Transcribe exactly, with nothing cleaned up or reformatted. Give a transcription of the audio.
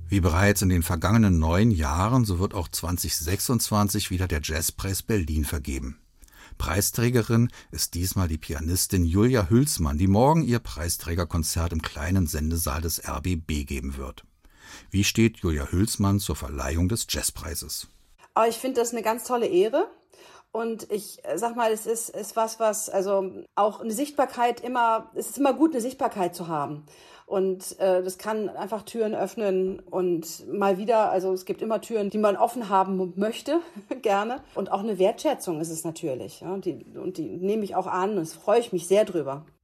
Wie bereits in den vergangenen neun Jahren, so wird auch zwanzig sechsundzwanzig wieder der Jazzpreis Berlin vergeben. Preisträgerin ist diesmal die Pianistin Julia Hülsmann, die morgen ihr Preisträgerkonzert im kleinen Sendesaal des R B B geben wird. Wie steht Julia Hülsmann zur Verleihung des Jazzpreises? Aber ich finde das eine ganz tolle Ehre. Und ich sag mal, es ist, ist was, was, also auch eine Sichtbarkeit immer, es ist immer gut, eine Sichtbarkeit zu haben. Und äh, das kann einfach Türen öffnen und mal wieder, also es gibt immer Türen, die man offen haben möchte, gerne. Und auch eine Wertschätzung ist es natürlich. Ja, die, und die nehme ich auch an und das freue ich mich sehr drüber.